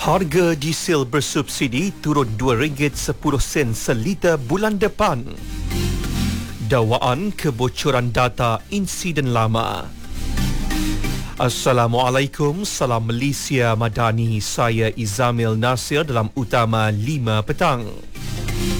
Harga diesel bersubsidi turun RM2.10 seliter bulan depan. Dakwaan kebocoran data insiden lama. Assalamualaikum, salam Malaysia Madani. Saya Izamil Nasir dalam Utama 5 petang.